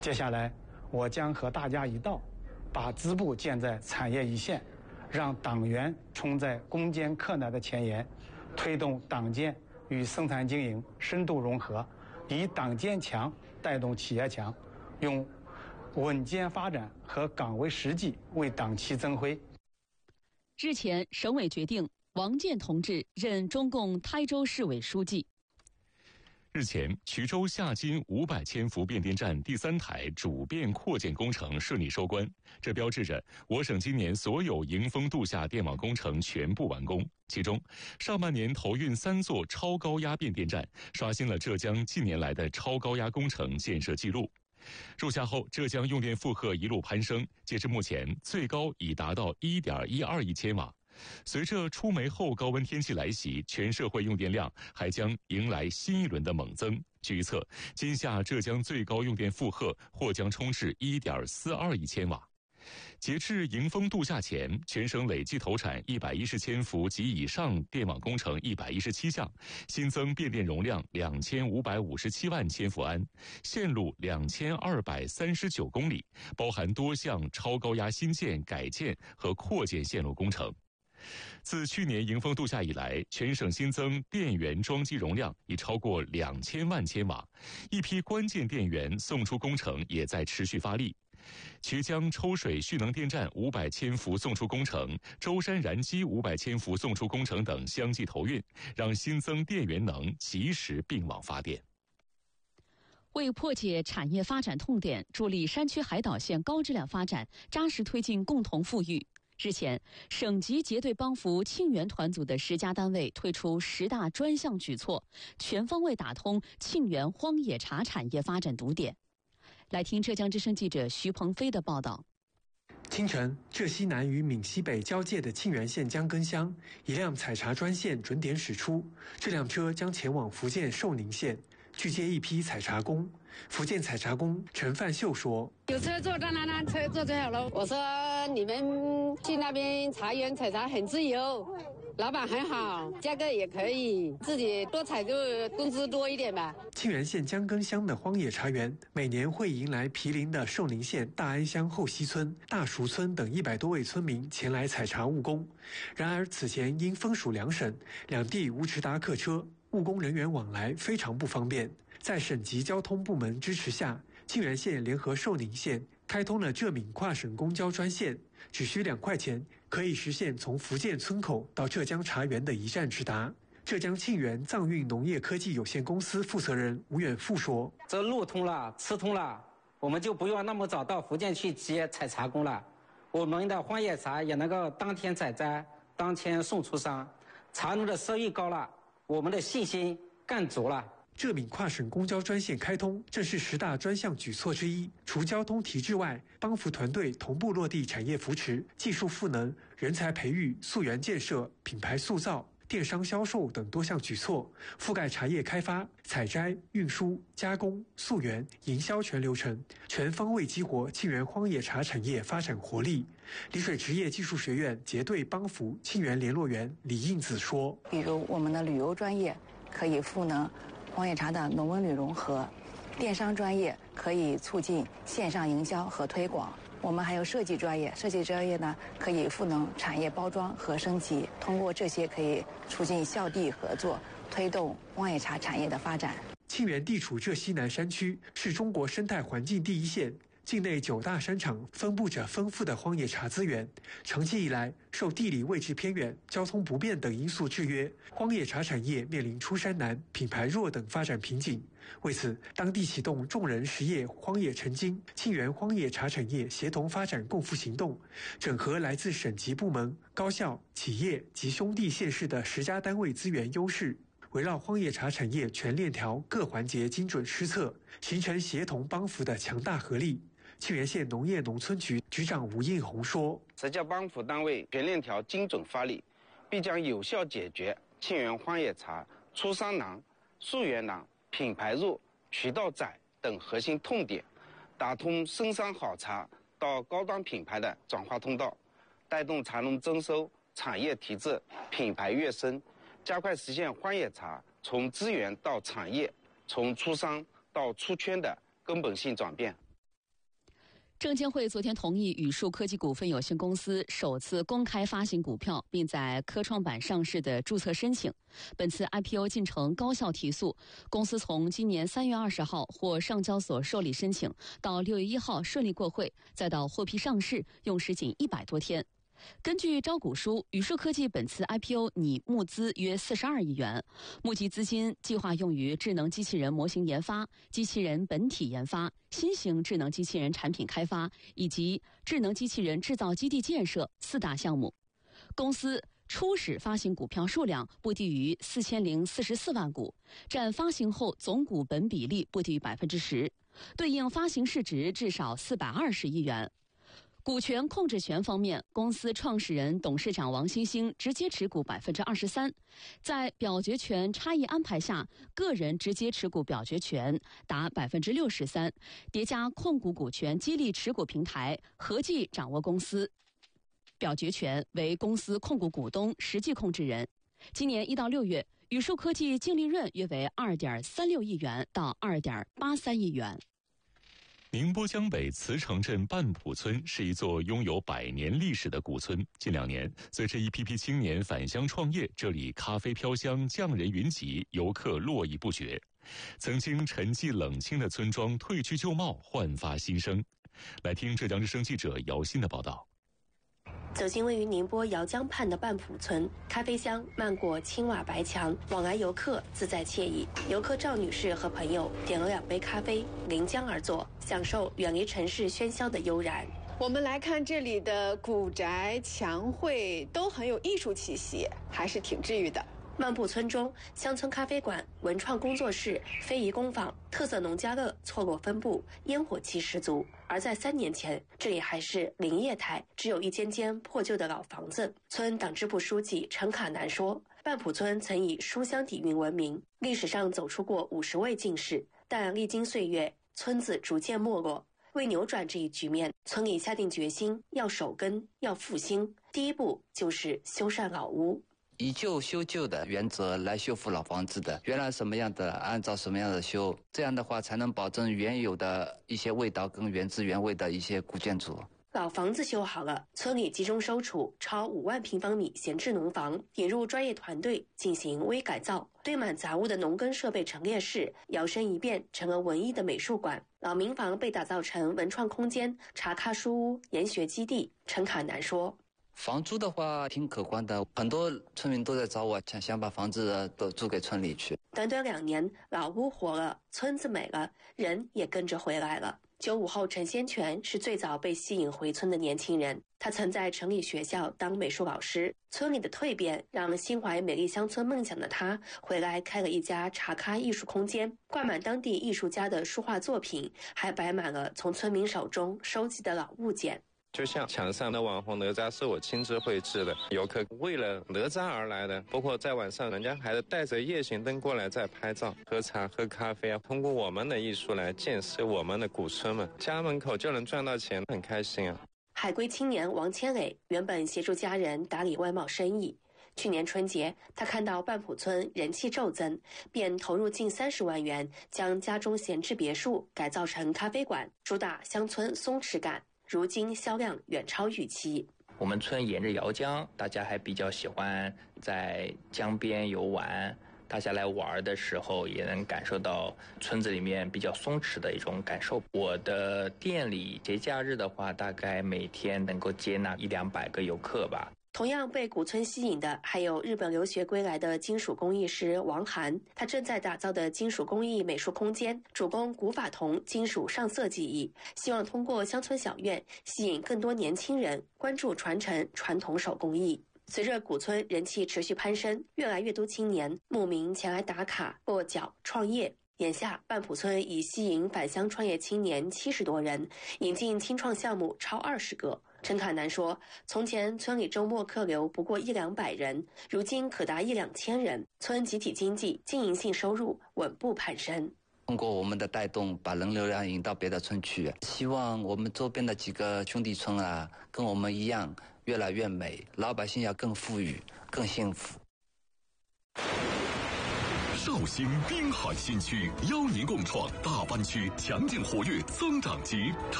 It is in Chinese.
接下来，我将和大家一道，把支部建在产业一线，让党员冲在攻坚克难的前沿，推动党建与生产经营深度融合，以党建强带动企业强，用稳健发展和岗位实际为党旗增辉。 日前，省委决定王健同志任中共台州市委书记。 日前，衢州下金500千伏变电站第3台主变扩建工程顺利收官，这标志着我省今年所有迎峰度夏电网工程全部完工。其中，上半年投运3座超高压变电站，刷新了浙江近年来的超高压工程建设纪录。入夏后，浙江用电负荷一路攀升，截至目前，最高已达到 1.12亿千瓦。随着出梅后高温天气来袭，全社会用电量还将迎来新一轮的猛增。据预测，今夏浙江最高用电负荷或将冲至 1.42亿千瓦。截至迎峰度夏前，全省累计投产110千伏及以上电网工程117项，新增变电容量2557万千伏安，线路2239公里，包含多项超高压新建、改建和扩建线路工程。自去年迎峰度夏以来，全省新增电源装机容量已超过2000万千瓦，一批关键电源送出工程也在持续发力。衢江抽水蓄能电站500千伏送出工程、舟山燃机500千伏送出工程等相继投运，让新增电源能及时并网发电。 为破解产业发展痛点，助力山区海岛县高质量发展，扎实推进共同富裕。日前，省级结对帮扶沁园团组的10家单位推出10大专项举措，全方位打通沁园荒野茶产业发展堵点。来听浙江之声记者徐鹏飞的报道。 清晨，浙西南与闽西北交界的沁园县江根乡，一辆采茶专线准点驶出，这辆车将前往福建寿宁县，去接一批采茶工。福建采茶工陈范秀说：“ 有车坐当然啦，车坐最好了。我说你们去那边茶园采茶很自由，老板很好，价格也可以，自己多采就工资多一点吧。” 沁园县江根乡的荒野茶园每年会迎来毗邻的寿宁县大安乡后溪村、大熟村等100多位村民前来采茶务工。然而此前因分属两省，两地无直达客车，务工人员往来非常不方便。在省级交通部门支持下，沁园县联合寿宁县开通了浙闽跨省公交专线，只需2块钱，可以实现从福建村口到浙江茶园的一站直达。浙江沁园藏运农业科技有限公司负责人吴远富说：“ 这路通了，吃通了，我们就不用那么早到福建去接采茶工了。我们的荒野茶也能够当天采摘，当天送出商，茶农的收益高了，我们的信心更足了。” 浙闽跨省公交专线开通，正是10大专项举措之一。除交通提质外，帮扶团队同步落地产业扶持、技术赋能、人才培育、溯源建设、品牌塑造、电商销售等多项举措，覆盖茶叶开发、采摘、运输、加工、溯源、营销全流程，全方位激活沁园荒野茶产业发展活力。丽水职业技术学院结对帮扶沁园联络员李应子说：“ 比如我们的旅游专业可以赋能荒野茶的农文旅融合，电商专业可以促进线上营销和推广，我们还有设计专业，设计专业呢可以赋能产业包装和升级，通过这些可以促进校地合作，推动荒野茶产业的发展。” 沁园地处浙西南山区，是中国生态环境第一线，境内9大山场分布着丰富的荒野茶资源。长期以来，受地理位置偏远、交通不便等因素制约，荒野茶产业面临出山难、品牌弱等发展瓶颈。为此，当地启动众人实业荒野成精、沁园荒野茶产业协同发展共赴行动，整合来自省级部门、高校、企业及兄弟县市的10家单位资源优势，围绕荒野茶产业全链条各环节精准施策，形成协同帮扶的强大合力。沁园县农业农村局局长吴应红说 ：“10家帮扶单位全链条精准发力，必将有效解决沁园荒野茶出商难、溯源难、品牌弱、渠道窄等核心痛点，打通深山好茶到高端品牌的转化通道，带动茶农增收、产业提质、品牌跃升，加快实现荒野茶从资源到产业、从出商到出圈的根本性转变。” 证监会昨天同意宇树科技股份有限公司首次公开发行股票，并在科创板上市的注册申请。本次 IPO 进程高效提速，公司从今年3月20号获上交所受理申请，到6月1号顺利过会，再到获批上市，用时仅100多天。根据招股书，宇树科技本次 IPO 拟募资约42亿元，募集资金计划用于智能机器人模型研发、机器人本体研发、新型智能机器人产品开发以及智能机器人制造基地建设4大项目。公司初始发行股票数量不低于4044万股，占发行后总股本比例不低于10%，对应发行市值至少420亿元。股权控制权方面，公司创始人、董事长王新兴直接持股23%，在表决权差异安排下，个人直接持股表决权达63%，叠加控股股权激励持股平台合计掌握公司表决权，为公司控股股东实际控制人。今年1到6月，宇树科技净利润约为2.36亿元到2.83亿元。 宁波江北慈城镇半浦村是一座拥有100年历史的古村。近2年，随着一批批青年返乡创业，这里咖啡飘香，匠人云集，游客络绎不绝。曾经沉寂冷清的村庄褪去旧貌，焕发新生。来听浙江之声记者姚鑫的报道。 走进位于宁波姚江畔的半浦村，咖啡香漫过青瓦白墙，往来游客自在惬意。游客赵女士和朋友点了2杯咖啡，临江而坐，享受远离城市喧嚣的悠然。 我们来看这里的古宅、墙绘都很有艺术气息，还是挺治愈的。 漫步村中，乡村咖啡馆、文创工作室、非遗工坊、特色农家乐错落分布，烟火气十足。而在3年前，这里还是林业态，只有一间间破旧的老房子。村党支部书记陈卡南说，半浦村曾以书香底蕴闻名，历史上走出过50位进士，但历经岁月，村子逐渐没落。为扭转这一局面，村里下定决心要守根，要复兴。第一步就是修缮老屋。 以旧修旧的原则来修复老房子的，原来什么样的按照什么样的修，这样的话才能保证原有的一些味道跟原汁原味的一些古建筑。 老房子修好了，村里集中收储超5万平方米闲置农房，引入专业团队进行微改造，堆满杂物的农耕设备陈列室摇身一变成了文艺的美术馆。老民房被打造成文创空间、茶咖书屋、研学基地。陈卡南说， 房租的话挺可观的，很多村民都在找我，想把房子都租给村里去。 短短2年，老屋活了，村子美了，人也跟着回来了。95后陈先全是最早被吸引回村的年轻人，他曾在城里学校当美术老师。村里的蜕变让心怀美丽乡村梦想的他回来开了一家茶咖艺术空间，挂满当地艺术家的书画作品，还摆满了从村民手中收集的老物件。 就像墙上的网红哪吒是我亲自绘制的，游客为了哪吒而来的，包括在晚上人家还带着夜行灯过来再拍照、喝茶、喝咖啡啊。通过我们的艺术来建设我们的古村们，家门口就能赚到钱，很开心啊。 海归青年王千磊原本协助家人打理外贸生意，去年春节他看到半浦村人气骤增，便投入近30万元将家中闲置别墅改造成咖啡馆，主打乡村松弛感。如今销量远超预期。 我们村沿着姚江，大家还比较喜欢在江边游玩，大家来玩的时候也能感受到村子里面比较松弛的一种感受。我的店里节假日的话，大概每天能够接纳100-200个游客吧。 同样被古村吸引的还有日本留学归来的金属工艺师王涵，他正在打造的金属工艺美术空间主攻古法铜金属上色技艺，希望通过乡村小院吸引更多年轻人关注传承传统手工艺。随着古村人气持续攀升，越来越多青年慕名前来打卡落脚创业。眼下半浦村已吸引返乡创业青年70多人，引进青创项目超20个。陈卡南说，从前村里周末客流不过100-200人，如今可达1-2千人，村集体经济经营性收入稳步攀升。 通过我们的带动，把人流量引到别的村去，希望我们周边的几个兄弟村啊，跟我们一样越来越美，老百姓要更富裕、更幸福。 绍兴滨海新区邀您共创大湾区强劲活跃增长期。